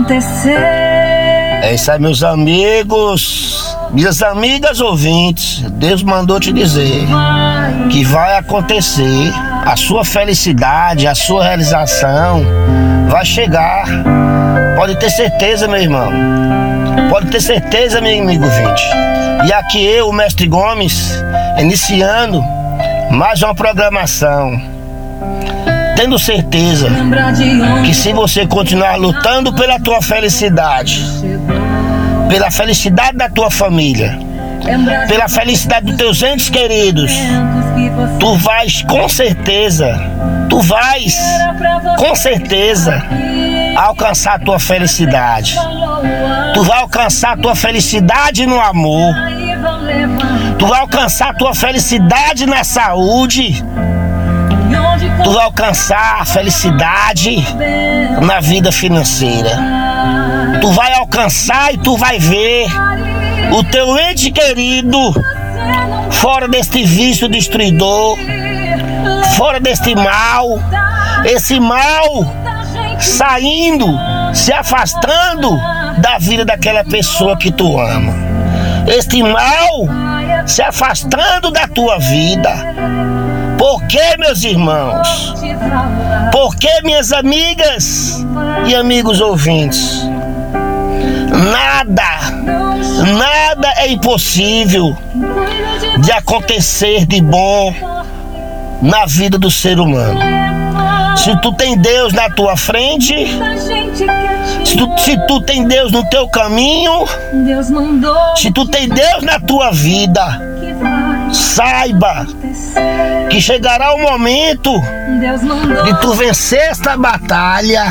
acontecer. É isso aí, meus amigos, minhas amigas ouvintes. Deus mandou te dizer que vai acontecer. A sua felicidade, a sua realização vai chegar. Pode ter certeza, meu irmão. Pode ter certeza, meu amigo ouvinte. E aqui eu, o Mestre Gomes, iniciando mais uma programação, tendo certeza que se você continuar lutando pela tua felicidade, pela felicidade da tua família, pela felicidade dos teus entes queridos, tu vais com certeza alcançar a tua felicidade. Tu vai alcançar a tua felicidade no amor. Tu vai alcançar a tua felicidade na saúde. Tu vai alcançar a felicidade na vida financeira. Tu vai alcançar e tu vai ver o teu ente querido fora deste vício destruidor, fora deste mal, esse mal saindo, se afastando da vida daquela pessoa que tu ama. Este mal se afastando da tua vida. Por que, meus irmãos? Por que, minhas amigas e amigos ouvintes? Nada é impossível de acontecer de bom na vida do ser humano. Se tu tem Deus na tua frente, se tu tem Deus no teu caminho, se tu tem Deus na tua vida, saiba que chegará o momento de tu vencer esta batalha,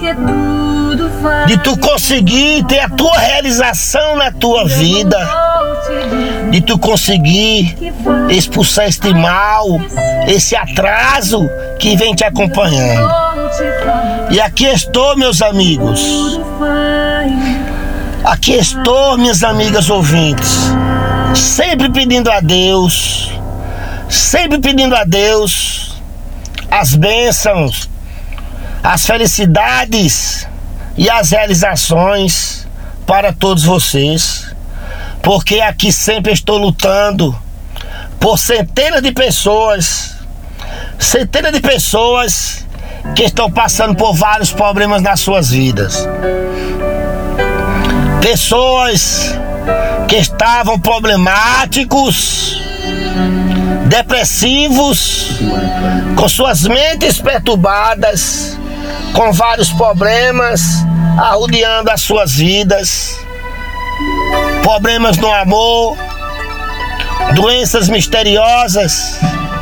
de tu conseguir ter a tua realização na tua vida, de tu conseguir expulsar este mal, esse atraso que vem te acompanhando. E aqui estou, meus amigos, aqui estou, minhas amigas ouvintes, sempre pedindo a Deus as bênçãos, as felicidades e as realizações para todos vocês, porque aqui sempre estou lutando por centenas de pessoas que estão passando por vários problemas nas suas vidas. Pessoas que estavam problemáticos, depressivos, com suas mentes perturbadas, com vários problemas arrodeando as suas vidas, problemas no amor, doenças misteriosas,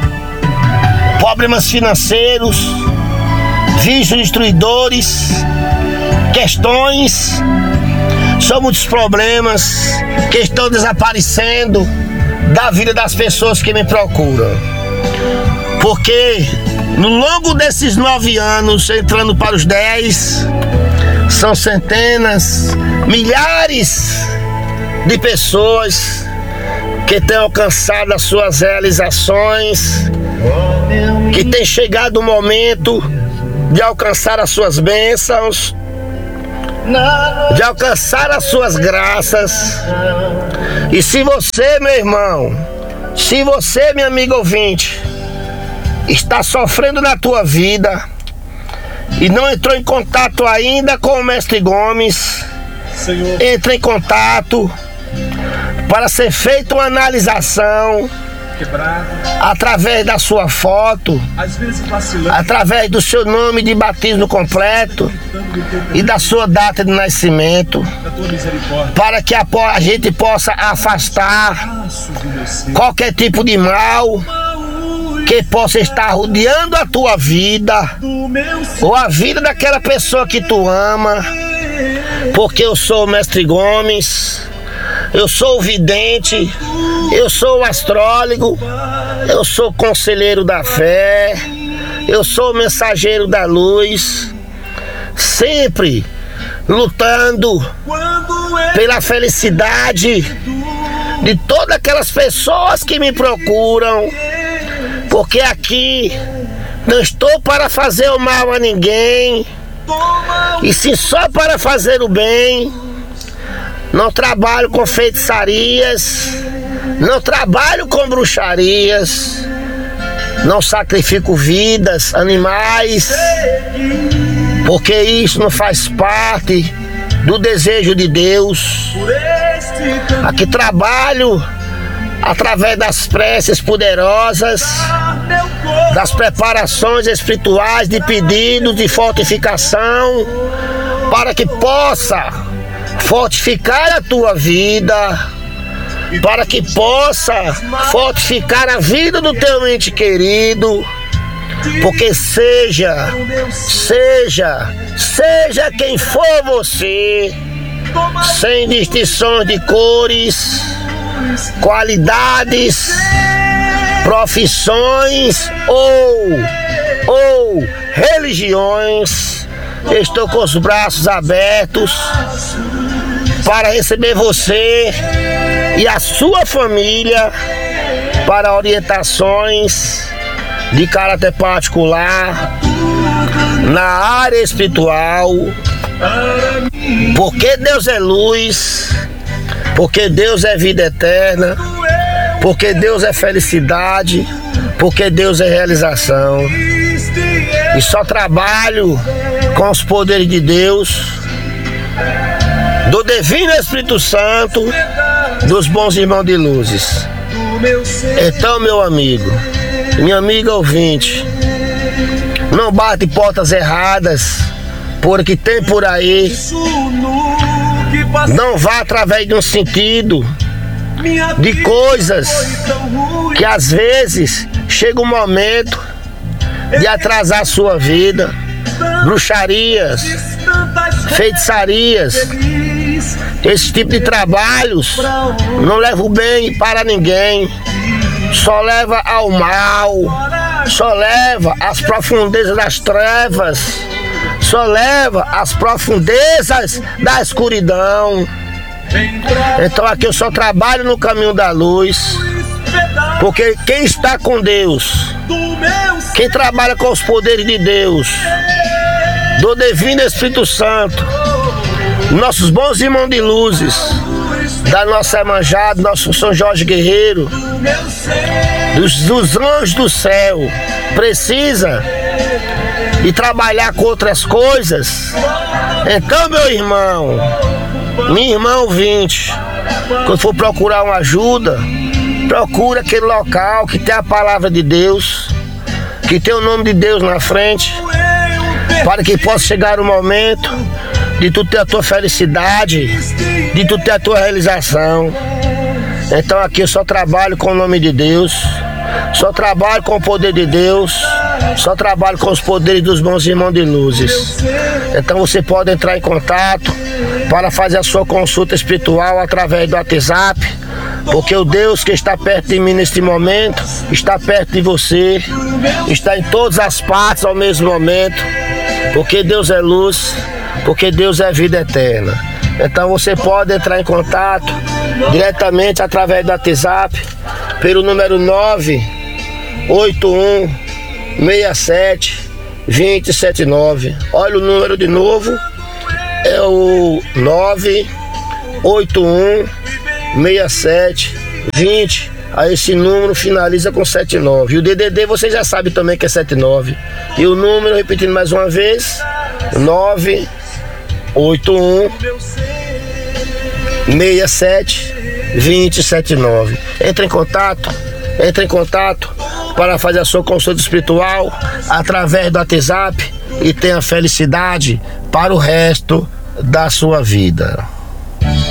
problemas financeiros, vícios destruidores, questões. São muitos problemas que estão desaparecendo da vida das pessoas que me procuram. Porque no longo desses 9 anos, entrando para os 10, são centenas, milhares de pessoas que têm alcançado as suas realizações, que tem chegado o momento de alcançar as suas bênçãos, de alcançar as suas graças. E se você, meu irmão, se você, minha amiga ouvinte, está sofrendo na tua vida e não entrou em contato ainda com o Mestre Gomes, entre em contato para ser feita uma analisação através da sua foto, através do seu nome de batismo completo e da sua data de nascimento, para que a gente possa afastar qualquer tipo de mal que possa estar rodeando a tua vida ou a vida daquela pessoa que tu ama. Porque eu sou o Mestre Gomes, eu sou o vidente, eu sou o astrólogo, eu sou o conselheiro da fé, eu sou o mensageiro da luz, sempre lutando pela felicidade de todas aquelas pessoas que me procuram, porque aqui não estou para fazer o mal a ninguém, e sim só para fazer o bem. Não trabalho com feitiçarias, não trabalho com bruxarias, não sacrifico vidas, animais, porque isso não faz parte do desejo de Deus. Aqui trabalho através das preces poderosas, das preparações espirituais, de pedidos de fortificação, para que possa fortificar a tua vida, para que possa fortificar a vida do teu ente querido, porque seja quem for você, sem distinções de cores, qualidades, profissões ou religiões, estou com os braços abertos para receber você e a sua família para orientações de caráter particular na área espiritual, porque Deus é luz, porque Deus é vida eterna, porque Deus é felicidade, porque Deus é realização. E só trabalho com os poderes de Deus, do Divino Espírito Santo, dos bons irmãos de luzes. Então, meu amigo, minha amiga ouvinte, não bate portas erradas, porque tem por aí. Não vá através de um sentido de coisas que às vezes chega um momento de atrasar a sua vida. Bruxarias, feitiçarias, esse tipo de trabalhos não leva o bem para ninguém, só leva ao mal, só leva às profundezas das trevas, só leva às profundezas da escuridão. Então aqui eu só trabalho no caminho da luz, porque quem está com Deus, quem trabalha com os poderes de Deus, do Divino Espírito Santo, nossos bons irmãos de luzes, da nossa Iemanjá, do nosso São Jorge Guerreiro, dos anjos do céu, precisa de trabalhar com outras coisas. Então, meu irmão, minha irmã ouvinte, quando for procurar uma ajuda, procura aquele local que tem a palavra de Deus, que tem o nome de Deus na frente, para que possa chegar o momento de tu ter a tua felicidade, de tu ter a tua realização. Então aqui eu só trabalho com o nome de Deus, só trabalho com o poder de Deus, só trabalho com os poderes dos bons irmãos de luzes. Então você pode entrar em contato para fazer a sua consulta espiritual através do WhatsApp, porque o Deus que está perto de mim neste momento, está perto de você, está em todas as partes ao mesmo momento, porque Deus é luz, porque Deus é vida eterna. Então você pode entrar em contato diretamente através do WhatsApp pelo número 981672079. Olha o número de novo, é o 9816720. Aí esse número finaliza com 79. E o DDD você já sabe também que é 79. E o número, repetindo mais uma vez, 981672079. Entre em contato para fazer a sua consulta espiritual através do WhatsApp e tenha felicidade para o resto da sua vida.